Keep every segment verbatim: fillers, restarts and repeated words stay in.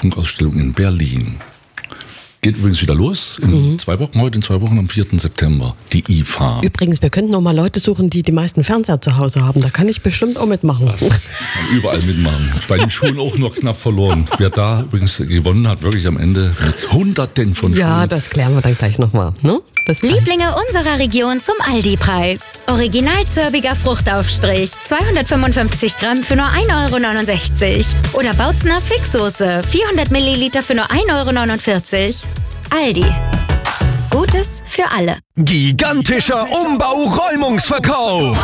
Funkausstellung in Berlin. Geht übrigens wieder los in mhm. zwei Wochen, heute in zwei Wochen am vierten September, die I F A. Übrigens, wir könnten noch mal Leute suchen, die die meisten Fernseher zu Hause haben. Da kann ich bestimmt auch mitmachen. Das, überall mitmachen. Bei den Schulen auch nur knapp verloren. Wer da übrigens gewonnen hat, wirklich am Ende mit Hunderten von Schulen. Ja, das klären wir dann gleich nochmal. Ne? Lieblinge unserer Region zum Aldi-Preis. Original zörbiger Fruchtaufstrich, zweihundertfünfundfünfzig Gramm für nur ein Euro neunundsechzig. Oder Bautzner Fixsoße, vierhundert Milliliter für nur ein Euro neunundvierzig. Aldi. Gutes für alle. Gigantischer Umbau-Räumungsverkauf.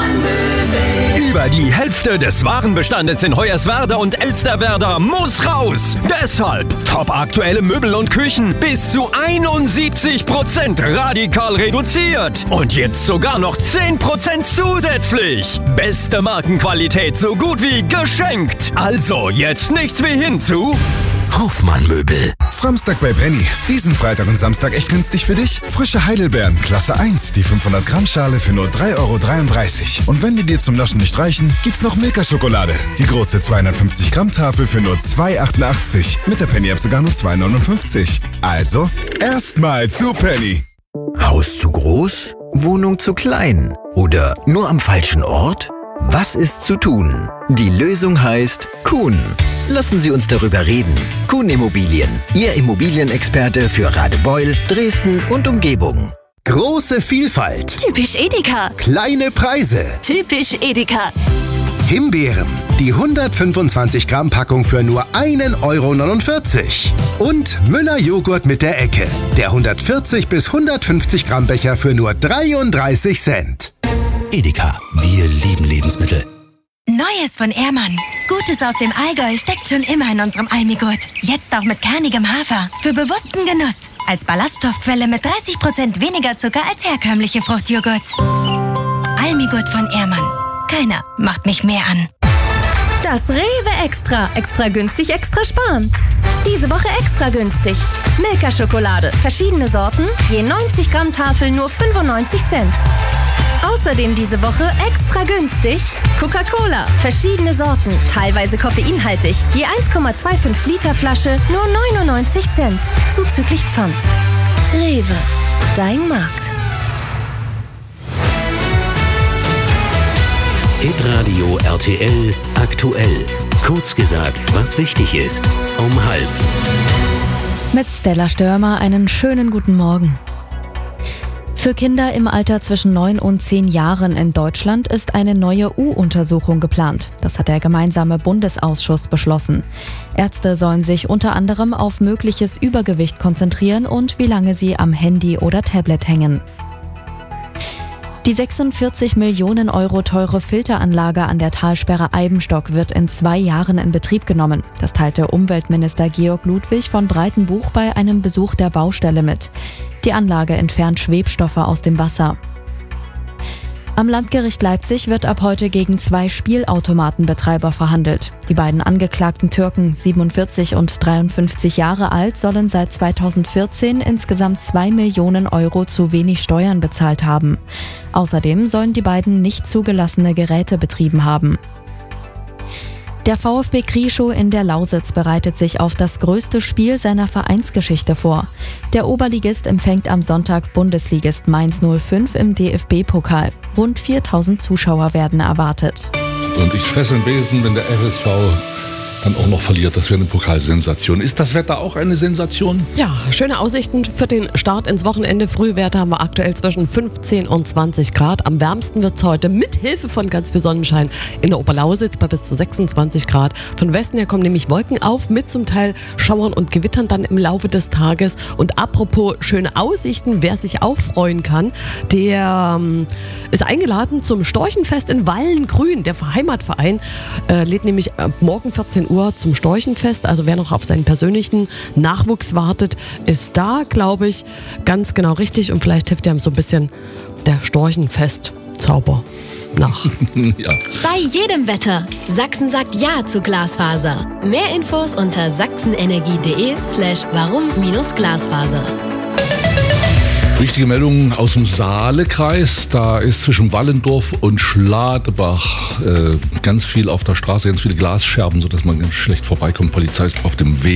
Über die Hälfte des Warenbestandes in Hoyerswerda und Elsterwerda muss raus. Deshalb top aktuelle Möbel und Küchen bis zu einundsiebzig Prozent radikal reduziert. Und jetzt sogar noch zehn Prozent zusätzlich. Beste Markenqualität so gut wie geschenkt. Also jetzt nichts wie hinzu. Hofmann Möbel. Framstag bei Penny. Diesen Freitag und Samstag echt günstig für dich. Frische Heidelbeeren, Klasse eins, die fünfhundert Gramm Schale für nur drei Euro dreiunddreißig. Und wenn die dir zum Naschen nicht reichen, gibt's noch Milka-Schokolade. Die große zweihundertfünfzig Gramm Tafel für nur zwei Euro achtundachtzig. Mit der Penny-App sogar nur zwei Euro neunundfünfzig. Also, erstmal zu Penny. Haus zu groß? Wohnung zu klein? Oder nur am falschen Ort? Was ist zu tun? Die Lösung heißt Kuhn. Lassen Sie uns darüber reden. Kuhn Immobilien, Ihr Immobilienexperte für Radebeul, Dresden und Umgebung. Große Vielfalt. Typisch Edeka. Kleine Preise. Typisch Edeka. Himbeeren. Die hundertfünfundzwanzig Gramm Packung für nur ein Euro neunundvierzig. Und Müller Joghurt mit der Ecke. Der hundertvierzig bis hundertfünfzig Gramm Becher für nur dreiunddreißig Cent. Edeka, wir lieben Lebensmittel. Neues von Ehrmann. Gutes aus dem Allgäu steckt schon immer in unserem Almigurt. Jetzt auch mit kernigem Hafer. Für bewussten Genuss. Als Ballaststoffquelle mit dreißig Prozent weniger Zucker als herkömmliche Fruchtjoghurts. Almigurt von Ehrmann. Keiner macht mich mehr an. Das Rewe Extra. Extra günstig, extra sparen. Diese Woche extra günstig. Milka-Schokolade. Verschiedene Sorten. Je neunzig Gramm Tafel nur fünfundneunzig Cent. Außerdem diese Woche extra günstig Coca-Cola, verschiedene Sorten, teilweise koffeinhaltig, je eins Komma fünfundzwanzig Liter Flasche, nur neunundneunzig Cent, zuzüglich Pfand. Rewe, dein Markt. Hitradio R T L aktuell. Kurz gesagt, was wichtig ist. Um halb. Mit Stella Störmer einen schönen guten Morgen. Für Kinder im Alter zwischen neun und zehn Jahren in Deutschland ist eine neue U-Untersuchung geplant. Das hat der gemeinsame Bundesausschuss beschlossen. Ärzte sollen sich unter anderem auf mögliches Übergewicht konzentrieren und wie lange sie am Handy oder Tablet hängen. Die sechsundvierzig Millionen Euro teure Filteranlage an der Talsperre Eibenstock wird in zwei Jahren in Betrieb genommen. Das teilte Umweltminister Georg Ludwig von Breitenbuch bei einem Besuch der Baustelle mit. Die Anlage entfernt Schwebstoffe aus dem Wasser. Am Landgericht Leipzig wird ab heute gegen zwei Spielautomatenbetreiber verhandelt. Die beiden angeklagten Türken, siebenundvierzig und dreiundfünfzig Jahre alt, sollen seit zweitausendvierzehn insgesamt zwei Millionen Euro zu wenig Steuern bezahlt haben. Außerdem sollen die beiden nicht zugelassene Geräte betrieben haben. Der VfB Krieschow in der Lausitz bereitet sich auf das größte Spiel seiner Vereinsgeschichte vor. Der Oberligist empfängt am Sonntag Bundesligist Mainz null fünf im D F B-Pokal. Rund viertausend Zuschauer werden erwartet. Und ich fresse einen Besen, wenn der F S V dann auch noch verliert. Das wäre eine Pokalsensation. Ist das Wetter auch eine Sensation? Ja, schöne Aussichten für den Start ins Wochenende. Frühwerte haben wir aktuell zwischen fünfzehn und zwanzig Grad. Am wärmsten wird es heute mit Hilfe von ganz viel Sonnenschein in der Oberlausitz bei bis zu sechsundzwanzig Grad. Von Westen her kommen nämlich Wolken auf mit zum Teil Schauern und Gewittern dann im Laufe des Tages. Und apropos schöne Aussichten, wer sich auch freuen kann, der ähm, ist eingeladen zum Storchenfest in Wallengrün. Der Heimatverein äh, lädt nämlich äh, morgen vierzehn Uhr zum Storchenfest. Also wer noch auf seinen persönlichen Nachwuchs wartet, ist da, glaube ich, ganz genau richtig. Und vielleicht hilft ja so ein bisschen der Storchenfest-Zauber nach. Ja. Bei jedem Wetter. Sachsen sagt Ja zu Glasfaser. Mehr Infos unter sachsenenergie.de slash warum minus Glasfaser. Wichtige Meldung aus dem Saalekreis. Da ist zwischen Wallendorf und Schladebach äh, ganz viel auf der Straße, ganz viele Glasscherben, sodass man ganz schlecht vorbeikommt. Polizei ist auf dem Weg.